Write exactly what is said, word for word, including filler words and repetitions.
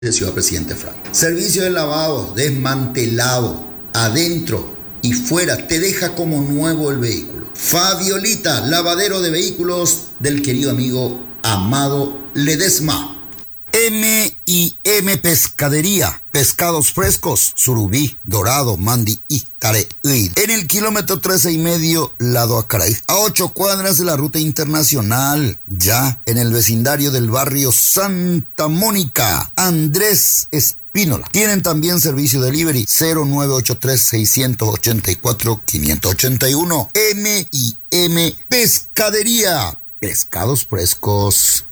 de Ciudad Presidente Frank. Servicio de lavado, desmantelado, adentro y fuera, te deja como nuevo el vehículo. Fabiolita, lavadero de vehículos del querido amigo Amado Ledesma. M y M Pescadería, pescados frescos, surubí, dorado, mandi y tareí. En el kilómetro trece y medio, lado Acaray, a ocho cuadras de la ruta internacional, ya en el vecindario del barrio Santa Mónica. Andrés Espínola. Tienen también servicio delivery cero nueve ocho tres, seis ocho cuatro, cinco ocho uno. M y M Pescadería, pescados frescos.